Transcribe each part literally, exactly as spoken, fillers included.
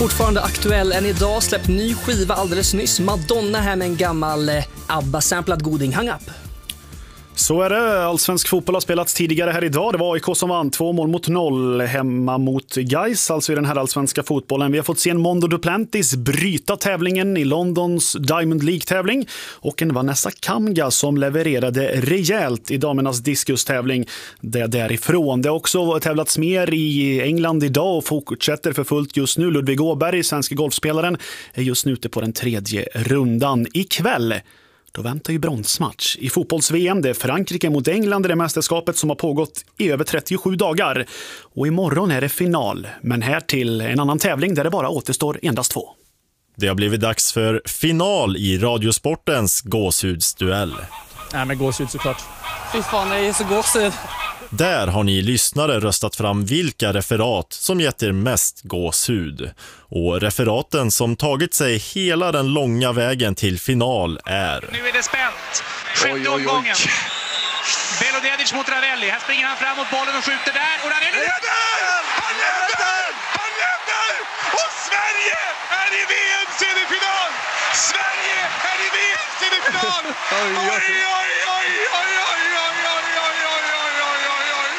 Fortfarande aktuell än idag, släppt ny skiva alldeles nyss. Madonna här med en gammal eh, ABBA-samplad goding, Hang Up. Så är det. Allsvensk fotboll har spelats tidigare här idag. Det var A I K som vann två mål mot noll hemma mot Gais, alltså i den här allsvenska fotbollen. Vi har fått se en Mondo Duplantis bryta tävlingen i Londons Diamond League-tävling och en Vanessa Kamga som levererade rejält i damernas diskustävling det därifrån. Det har också tävlats mer i England idag och fortsätter för fullt just nu. Ludvig Åberg, svenska golfspelaren, är just nu ute på den tredje rundan. Ikväll då väntar ju bronsmatch i fotbolls-V M. Det är Frankrike mot England i det mästerskapet som har pågått i över trettiosju dagar. Och imorgon är det final, men här till en annan tävling där det bara återstår endast två. Det har blivit dags för final i Radiosportens gåshudsduell. Nej, men gåshud såklart. Fy fan, det är så gåshud. Där har ni lyssnare röstat fram vilka referat som gett er mest gåshud. Och referaten som tagit sig hela den långa vägen till final är... Nu är det spänt. Sjätte omgången. Belodedic mot Ravelli. Här springer han fram mot bollen och skjuter där. Och Ravelli leder! Han leder! Han leder! Och Sverige är i V M-semifinal! Sverige är i V M-semifinal! Oj, oj, oj, oj, oj, oj, oj, oj, oj, oj, oj, oj, oj, oj, oj.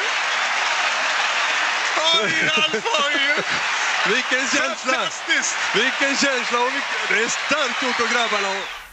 Vilken känsla! Vilken känsla! Och vilken... Det är starkt gjort av grabbarna.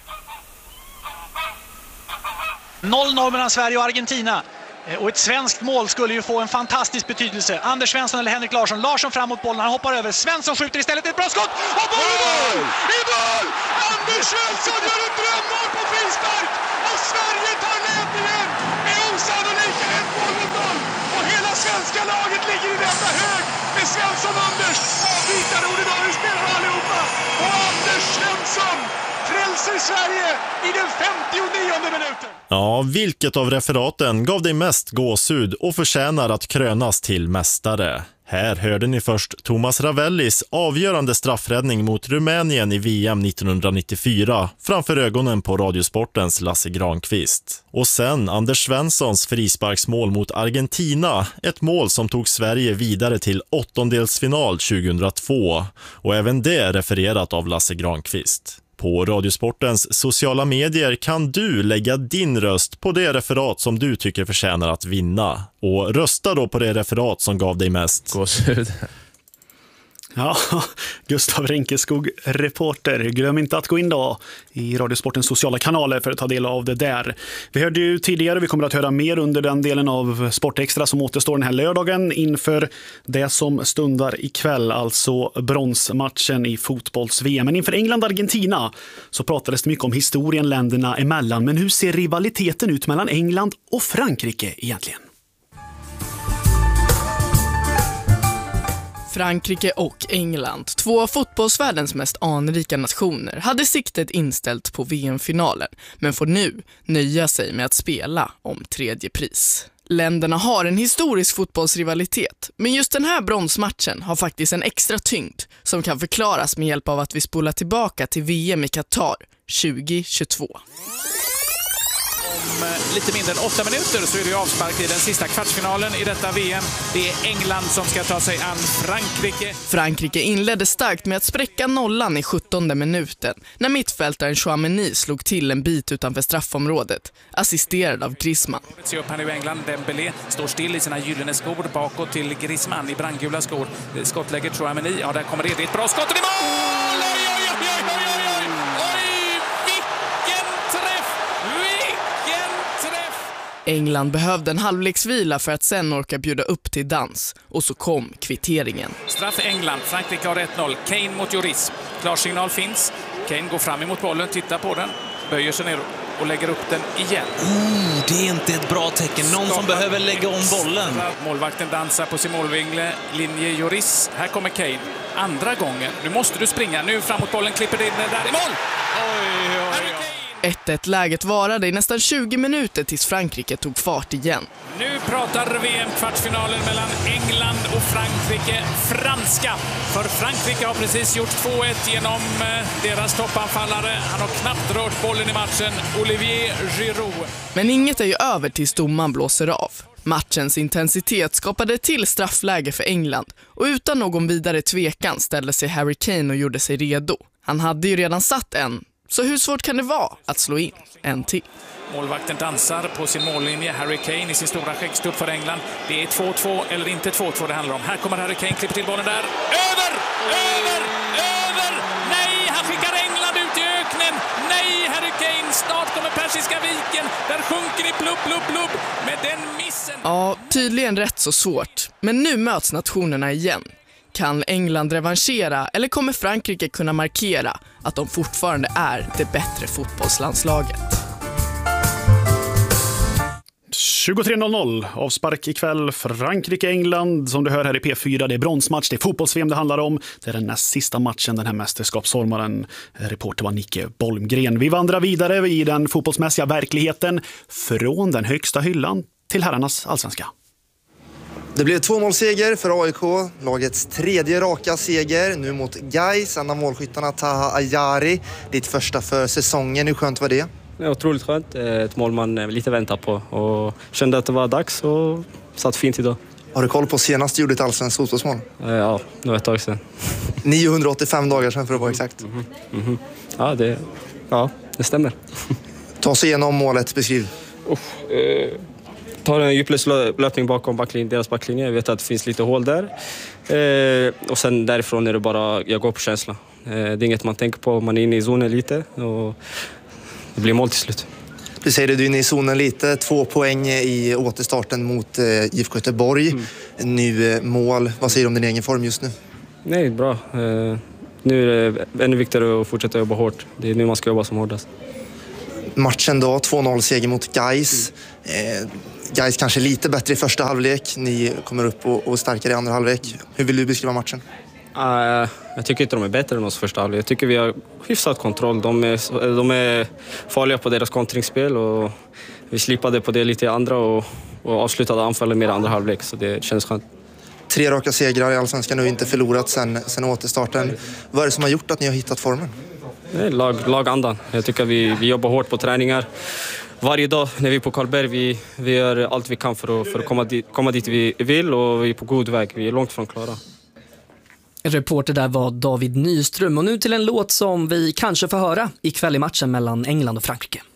noll noll mellan Sverige och Argentina. Och ett svenskt mål skulle ju få en fantastisk betydelse. Anders Svensson eller Henrik Larsson. Larsson fram mot bollen, han hoppar över. Svensson skjuter istället, ett bra skott. Och bollen i mål! I mål! Anders Svensson gör ett drömmål på frispark! Och Sverige tar ledningen med osannolika ett mål mot noll. Och hela svenska laget ligger i detta hög med Svensson och Anders. Avbytare ordinarie spelare allihopa. Och Anders Svensson frälser Sverige i den femtionionde minuten. Ja, vilket av referaten gav dig mest gåshud och förtjänar att krönas till mästare? Här hörde ni först Thomas Ravellis avgörande straffräddning mot Rumänien i V M nittonhundranittiofyra framför ögonen på Radiosportens Lasse Granqvist. Och sen Anders Svenssons frisparksmål mot Argentina, ett mål som tog Sverige vidare till åttondelsfinal tjugohundratvå. Och även det refererat av Lasse Granqvist. På Radiosportens sociala medier kan du lägga din röst på det referat som du tycker förtjänar att vinna. Och rösta då på det referat som gav dig mest gåshud. Ja, Gustav Rinkeskog, reporter. Glöm inte att gå in då i Radiosportens sociala kanaler för att ta del av det där. Vi hörde ju tidigare, vi kommer att höra mer under den delen av Sportextra som återstår den här lördagen inför det som stundar ikväll, alltså bronsmatchen i fotbolls-V M. Men inför England-Argentina så pratades det mycket om historien länderna emellan. Men hur ser rivaliteten ut mellan England och Frankrike egentligen? Frankrike och England, två av fotbollsvärldens mest anrika nationer, hade siktet inställt på V M-finalen, men får nu nöja sig med att spela om tredje pris. Länderna har en historisk fotbollsrivalitet, men just den här bronsmatchen har faktiskt en extra tyngd som kan förklaras med hjälp av att vi spolar tillbaka till V M i Qatar tjugohundratjugotvå. Om lite mindre än åtta minuter så är det avspark i den sista kvartsfinalen i detta V M. Det är England som ska ta sig an Frankrike. Frankrike inledde starkt med att spräcka nollan i sjuttonde minuten när mittfältaren Chouameni slog till en bit utanför straffområdet, assisterad av Griezmann. Se upp här nu England. Dembélé står still i sina gyllene skor bakåt till Griezmann i brandgula skor. Skottläget Chouameni. Ja, där kommer det. Det är ett bra skott och det är mål! Oj, oj, oj, oj, oj, oj, oj! Oj, vilken träff! Vilken träff! England behövde en halvleksvila för att sen orka bjuda upp till dans. Och så kom kvitteringen. Straff England. Frankrike har ett noll. Kane mot Lloris. Klarsignal finns. Kane går fram emot bollen, tittar på den, böjer sig ner och lägger upp den igen. Oh, det är inte ett bra tecken. Någon Skapar som behöver lägga om bollen. Målvakten dansar på sin målvingle. Linje Lloris. Här kommer Kane. Andra gången. Nu måste du springa. Nu framåt bollen. Klipper det in där i mål. Oj, oj, oj. ett ett läget varade i nästan tjugo minuter tills Frankrike tog fart igen. Nu pratar V M-kvartsfinalen mellan England och Frankrike. Franska. För Frankrike har precis gjort två ett genom deras toppanfallare. Han har knappt rört bollen i matchen. Olivier Giroud. Men inget är ju över tills domaren blåser av. Matchens intensitet skapade till straffläge för England och utan någon vidare tvekan ställde sig Harry Kane och gjorde sig redo. Han hade ju redan satt en, så hur svårt kan det vara att slå in en till? Målvakten dansar på sin mållinje. Harry Kane i sin stora skäggstupp för England. Det är två två eller inte två två det handlar om. Här kommer Harry Kane, klipper till bollen där. Över! Över! Över! Nej, han skickar England ut i öknen. Nej, Harry Kane, snart kommer Persiska viken. Där sjunker i plupp, plupp, plupp. Med den missen. Ja, tydligen rätt så svårt. Men nu möts nationerna igen. Kan England revanschera eller kommer Frankrike kunna markera att de fortfarande är det bättre fotbollslandslaget? tjugotre noll noll avspark ikväll. Frankrike-England som du hör här i P fyra. Det är bronsmatch, det är fotbolls-V M det handlar om. Det är den näst sista matchen den här mästerskapssommaren. Reporter var Nicke Bolmgren. Vi vandrar vidare i den fotbollsmässiga verkligheten från den högsta hyllan till herrarnas allsvenska. Det blev två målseger för A I K, lagets tredje raka seger, nu mot Gais, en av målskyttarna Taha Ayari. Ditt första för säsongen, hur skönt var det? Det är otroligt skönt, ett mål man lite väntar på och kände att det var dags och satt fint idag. Har du koll på senast du gjorde ett allsvenskt fotbollsmål? Ja, det var ett tag sedan. niohundraåttiofem dagar sedan för att vara exakt. Mm-hmm. Mm-hmm. Ja, det, ja, det stämmer. Ta oss igenom målet, beskriv. Uff, eh... tar en djupledslöpning bakom backlinjen, deras backlinje. Jag vet att det finns lite hål där. Eh, och sen därifrån är det bara, jag går på känsla. Eh, det är inget man tänker på, man är inne i zonen lite och det blir mål till slut. Du säger det, du är inne i zonen lite. Två poäng i återstarten mot eh, I F K Göteborg. Mm. Nu eh, mål. Vad säger du om din egen form just nu? Nej, bra. Eh, nu är det ännu viktigare att fortsätta jobba hårt. Det är nu man ska jobba som hårdast. Matchen då, två noll seger mot Gais. Mm. Eh, Gais kanske lite bättre i första halvlek. Ni kommer upp och, och starkare i andra halvlek. Hur vill du beskriva matchen? Uh, jag tycker inte de är bättre än oss första halvlek. Jag tycker vi har hyfsat kontroll. De är, de är farliga på deras kontringsspel och vi slipade på det lite i andra och, och avslutade anfallet med andra halvlek, så det känns skönt. Tre raka segrar i Allsvenskan nu, inte förlorat sen, sen återstarten. Vad är det som har gjort att ni har hittat formen? Det är lag, lagandan. Jag tycker vi, vi jobbar hårt på träningar. Varje dag när vi är på Karlberg, vi, vi gör allt vi kan för att, för att komma, dit, komma dit vi vill och vi är på god väg. Vi är långt från klara. Reporter där var David Nyström och nu till en låt som vi kanske får höra ikväll i matchen mellan England och Frankrike.